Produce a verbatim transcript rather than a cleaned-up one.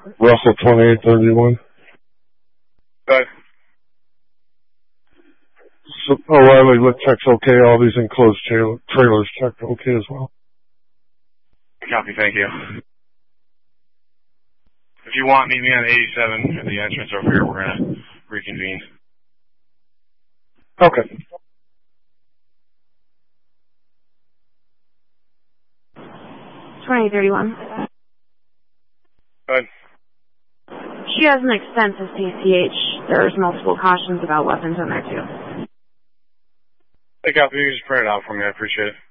Russell twenty-eight thirty-one. Good. So, O'Reilly, look, checks okay. All these enclosed tra- trailers checked okay as well. Copy, thank you. If you want, meet me on eighty-seven at the entrance over here. We're going to reconvene. Okay. twenty thirty-one. Good. She has an extensive C C H. There's multiple cautions about weapons in there, too. Hey, copy. You can just print it out for me. I appreciate it.